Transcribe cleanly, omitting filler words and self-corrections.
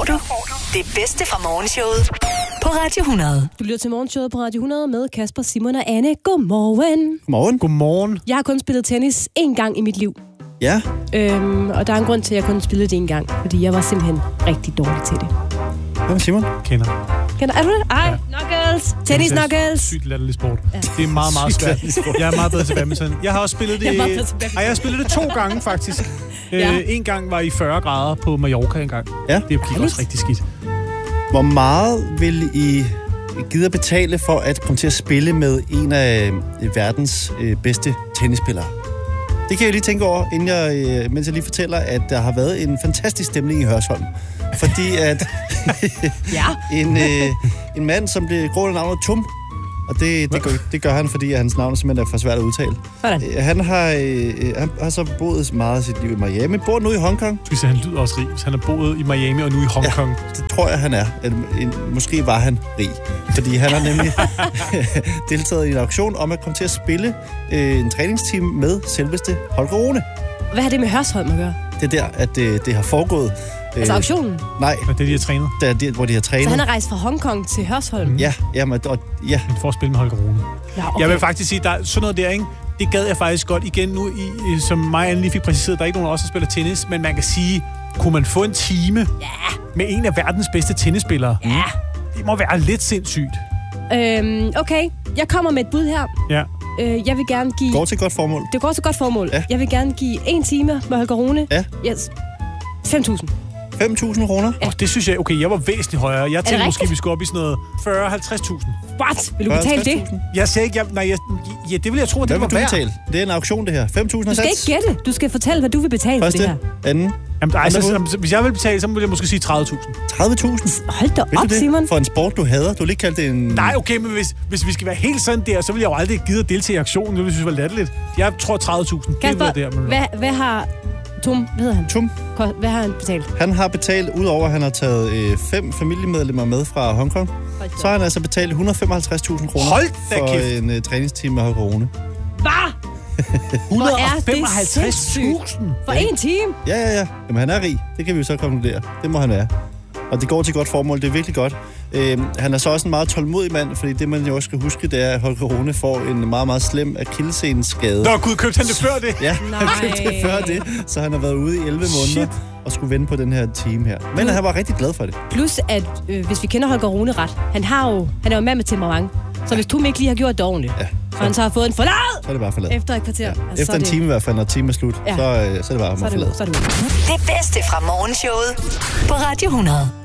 får du det bedste fra morgenshowet på Radio 100. Du lytter til morgenshowet på Radio 100 med Kasper, Simon og Anne. Godmorgen. Godmorgen. Godmorgen. Jeg har kun spillet tennis én gang i mit liv. Ja. Og der er en grund til, at jeg kun spillede det én gang. Fordi jeg var simpelthen rigtig dårlig til det. Hvem er Simon? Kender. Er du det? Ej, knuckles. Tennis knuckles. Sygt latterlig sport. Ja. Det er meget, meget svært. Jeg er meget bedre til badminton. Jeg har også spillet det... jeg har spillet det 2 gange, faktisk. En gang var i 40 grader på Mallorca en gang. Ja. Det gik også rigtig skidt. Hvor meget vil I gide at betale for at komme til at spille med en af verdens bedste tennisspillere? Det kan jeg lige tænke over, mens jeg lige fortæller, at der har været en fantastisk stemning i Hørsholm. Fordi at en mand, som blev gået af navnet Tum, og det gør han, fordi hans navn simpelthen er for svært at udtale. Han har så boet meget af sit liv i Miami. Bor nu i Hongkong. Han lyder også rig, hvis han har boet i Miami og nu i Hongkong. Ja, det tror jeg, han er. Måske var han rig. Fordi han har nemlig deltaget i en auktion om at komme til at spille en træningsteam med selveste Holger Rune. Hvad har det med Hørsholm at gøre? Det er der, at det har foregået. Altså auktionen? Nej. Det er de har trænet? Det er det, hvor de har trænet. Så han har rejst fra Hongkong til Hørsholm? Ja. For at spille med Holger Rune. Ja, okay. Jeg vil faktisk sige, der er sådan noget der, ikke? Det gad jeg faktisk godt igen nu, som mig og Anne lige fik præciseret. Der er ikke nogen af os, der spiller tennis, men man kan sige, kunne man få en time med en af verdens bedste tennisspillere? Ja. Det må være lidt sindssygt. Okay, jeg kommer med et bud her. Ja. Jeg vil gerne give... Går til godt formål. Det går til godt formål. Ja. Jeg vil gerne give 1 time med Holger Rune. Ja. Yes. 5.000. 5.000 kroner? Ja. Det synes jeg, okay, jeg var væsentligt højere. Jeg tænkte måske, vi skulle op i sådan noget 40-50.000. What? Vil du betale det? Jeg sagde ikke, det vil jeg tro, at det var værd. Betale? Det er en auktion, det her. 5.000 Du skal ikke gætte. Du skal fortælle, hvad du vil betale for det her. Anden. Jamen, hvis jeg vil betale, så vil jeg måske sige 30.000. 30.000? Hold da op, Simon. For en sport, du hader? Du vil ikke kalde det en... Nej, okay, men hvis vi skal være helt sådan der, så vil jeg jo aldrig gide at deltage i aktionen. Det vil jeg synes var latterligt. Jeg tror 30.000. Kasper, hvad har Tum, hvad hedder han? Tum. Hvad har han betalt? Han har betalt, udover at han har taget 5 familiemedlemmer med fra Hongkong, så har han altså betalt 155.000 kroner for en træningsteam med Holger Rune. Hvad? 155.000 for 1 time? Ja. Jamen, han er rig. Det kan vi jo så konkludere. Det må han være. Og det går til godt formål. Det er virkelig godt. Han er så også en meget tålmodig mand, fordi det, man jo også skal huske, det er, at Holger Rune får en meget, meget slem akillesseneskade. Nå, gud, købte han det før det? Ja, han købte det før det. Så han har været ude i 11 måneder og skulle vende på den her team her. Men han var rigtig glad for det. Plus, at hvis vi kender Holger Rune ret, han er jo mand med temperament. Så hvis Tum ikke lige har gjort det ordentligt, og han så har fået en forlad, så er det bare forlad. Efter et kvarter. Ja. Efter en time i hvert fald, når timen er slut, så er det bare forlad. Det bedste fra morgenshowet på Radio 100.